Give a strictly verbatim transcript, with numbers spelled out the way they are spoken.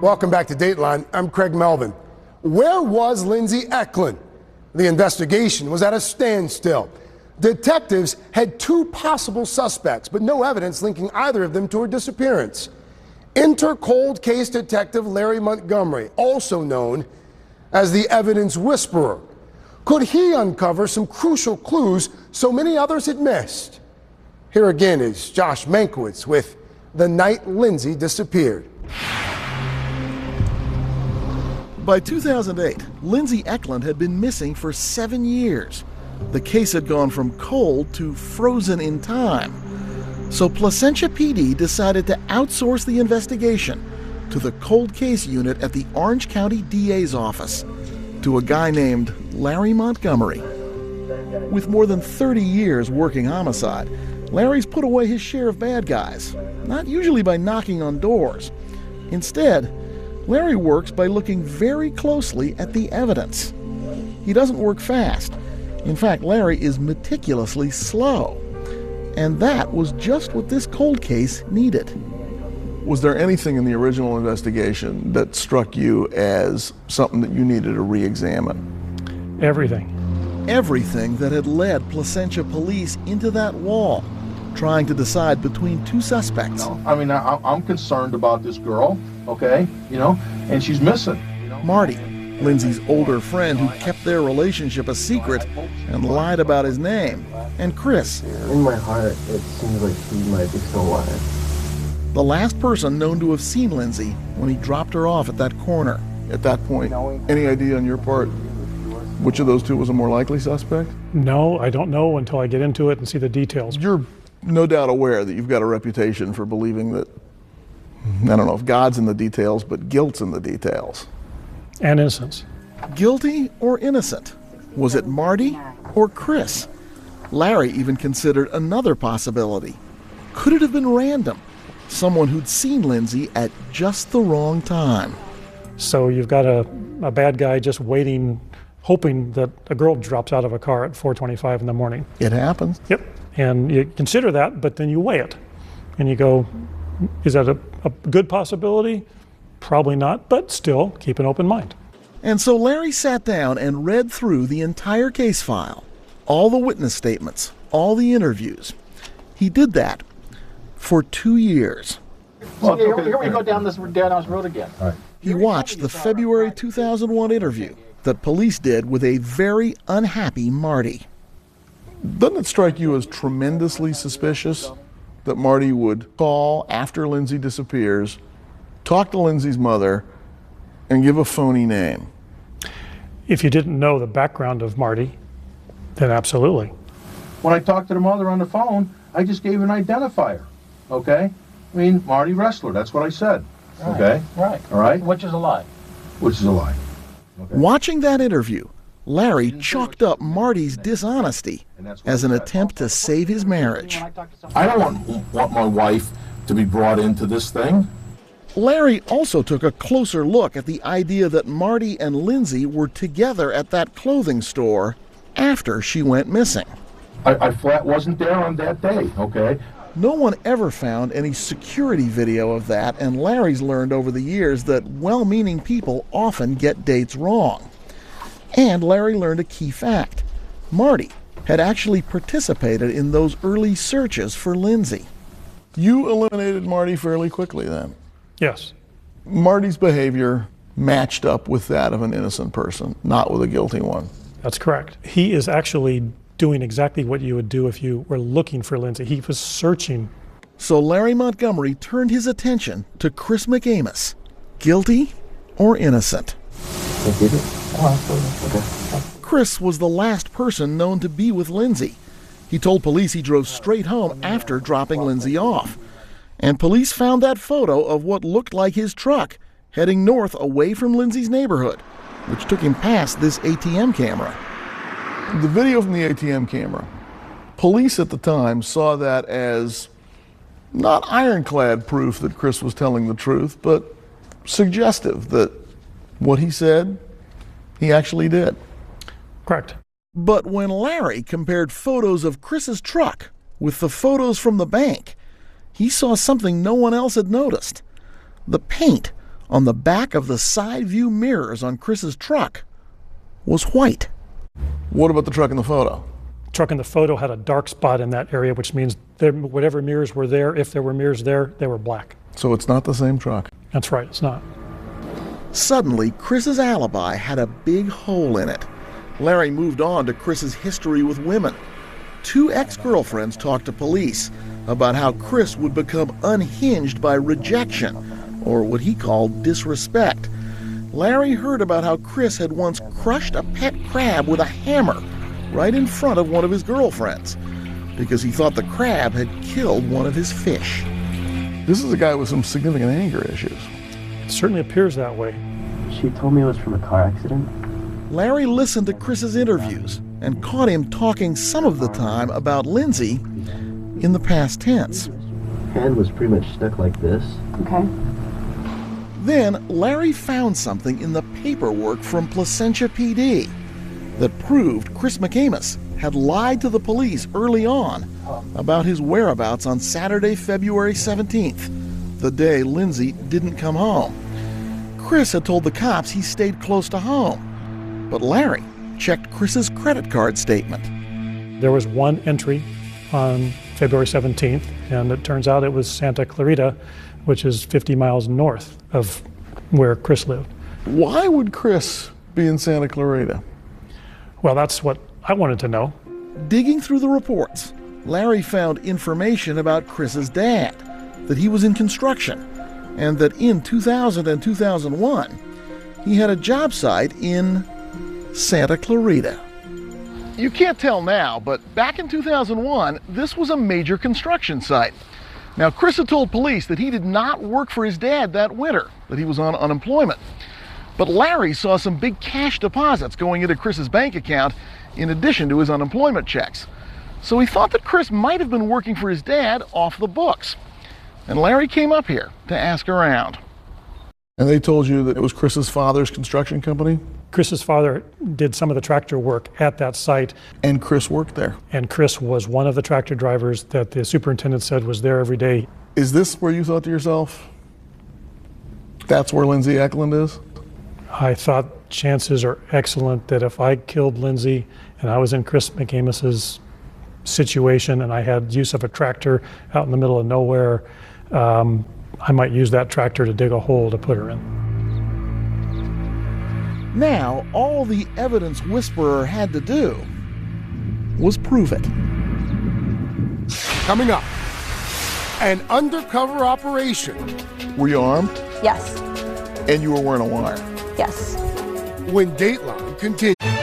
Welcome back to Dateline. I'm Craig Melvin. Where was Lindsay Eklund? The investigation was at a standstill. Detectives had two possible suspects, but no evidence linking either of them to her disappearance. Enter cold case detective Larry Montgomery, also known as the evidence whisperer. Could he uncover some crucial clues so many others had missed? Here again is Josh Mankiewicz with The Night Lindsay Disappeared. By two thousand eight, Lindsay Eklund had been missing for seven years. The case had gone from cold to frozen in time. So Placentia P D decided to outsource the investigation to the cold case unit at the Orange County D A's office, to a guy named Larry Montgomery. With more than thirty years working homicide, Larry's put away his share of bad guys, not usually by knocking on doors. Instead, Larry works by looking very closely at the evidence. He doesn't work fast. In fact, Larry is meticulously slow. And that was just what this cold case needed. Was there anything in the original investigation that struck you as something that you needed to re-examine? Everything. Everything that had led Placentia police into that wall, trying to decide between two suspects. You know, I mean, I, I'm concerned about this girl, okay, you know, and she's missing. You know? Marty, Lindsay's older friend who kept their relationship a secret and lied about his name, and Chris. In my heart, it seems like he might be still alive. The last person known to have seen Lindsay when he dropped her off at that corner. At that point, any idea on your part which of those two was a more likely suspect? No, I don't know until I get into it and see the details. You're no doubt aware that you've got a reputation for believing that, I don't know if God's in the details, but guilt's in the details. And innocence. Guilty or innocent? Was it Marty or Chris? Larry even considered another possibility. Could it have been random? Someone who'd seen Lindsay at just the wrong time. So you've got a, a bad guy just waiting, hoping that a girl drops out of a car at four twenty-five in the morning. It happens. Yep. And you consider that, but then you weigh it. And you go, is that a, a good possibility? Probably not, but still keep an open mind. And so Larry sat down and read through the entire case file, all the witness statements, all the interviews. He did that for two years. Well, here, here we go down this, down this road again. All right. He watched the February two thousand one interview that police did with a very unhappy Marty. Doesn't it strike you as tremendously suspicious that Marty would call after Lindsay disappears, talk to Lindsay's mother, and give a phony name? If you didn't know the background of Marty, then absolutely. When I talked to the mother on the phone, I just gave an identifier, okay? I mean, Marty Wrestler, that's what I said, right, okay? Right. All right? Which is a lie. Which is a lie. Okay. Watching that interview, Larry chalked up Marty's dishonesty as an attempt to save his marriage. I don't want, want my wife to be brought into this thing. Larry also took a closer look at the idea that Marty and Lindsay were together at that clothing store after she went missing. I, I flat wasn't there on that day, okay? No one ever found any security video of that, and Larry's learned over the years that well-meaning people often get dates wrong. And Larry learned a key fact. Marty had actually participated in those early searches for Lindsay. You eliminated Marty fairly quickly then. Yes. Marty's behavior matched up with that of an innocent person, not with a guilty one. That's correct. He is actually doing exactly what you would do if you were looking for Lindsay. He was searching. So Larry Montgomery turned his attention to Chris McAmis, guilty or innocent. Chris was the last person known to be with Lindsay. He told police he drove straight home after dropping Lindsay off. And police found that photo of what looked like his truck heading north away from Lindsay's neighborhood, which took him past this A T M camera. The video from the A T M camera, police at the time saw that as not ironclad proof that Chris was telling the truth, but suggestive that what he said, he actually did. Correct. But when Larry compared photos of Chris's truck with the photos from the bank, he saw something no one else had noticed. The paint on the back of the side view mirrors on Chris's truck was white. What about the truck in the photo? Truck in the photo had a dark spot in that area, which means there, whatever mirrors were there, if there were mirrors there, they were black. So it's not the same truck. That's right, it's not. Suddenly, Chris's alibi had a big hole in it. Larry moved on to Chris's history with women. Two ex-girlfriends talked to police about how Chris would become unhinged by rejection, or what he called disrespect. Larry heard about how Chris had once crushed a pet crab with a hammer right in front of one of his girlfriends because he thought the crab had killed one of his fish. This is a guy with some significant anger issues. It certainly appears that way. She told me it was from a car accident. Larry listened to Chris's interviews and caught him talking some of the time about Lindsay in the past tense. Hand was pretty much stuck like this. Okay. Then Larry found something in the paperwork from Placentia P D that proved Chris McCamus had lied to the police early on about his whereabouts on Saturday, February seventeenth, the day Lindsay didn't come home. Chris had told the cops he stayed close to home, but Larry checked Chris's credit card statement. There was one entry on February seventeenth, and it turns out it was Santa Clarita, which is fifty miles north of where Chris lived. Why would Chris be in Santa Clarita? Well, that's what I wanted to know. Digging through the reports, Larry found information about Chris's dad, that he was in construction, and that in two thousand and two thousand one, he had a job site in Santa Clarita. You can't tell now, but back in two thousand one, this was a major construction site. Now, Chris had told police that he did not work for his dad that winter, that he was on unemployment. But Larry saw some big cash deposits going into Chris's bank account in addition to his unemployment checks. So he thought that Chris might have been working for his dad off the books. And Larry came up here to ask around. And they told you that it was Chris's father's construction company? Chris's father did some of the tractor work at that site. And Chris worked there? And Chris was one of the tractor drivers that the superintendent said was there every day. Is this where you thought to yourself, that's where Lindsay Eklund is? I thought chances are excellent that if I killed Lindsay and I was in Chris McCamus's situation and I had use of a tractor out in the middle of nowhere, um, I might use that tractor to dig a hole to put her in. Now, all the evidence whisperer had to do was prove it. Coming up, an undercover operation. Were you armed? Yes. And you were wearing a wire? Yes. When Dateline continues.